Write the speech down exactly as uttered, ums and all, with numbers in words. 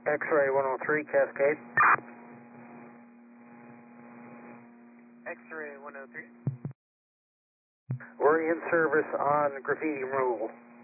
X-ray one oh three, Cascade. X-ray one oh three. We're in service on graffiti removal.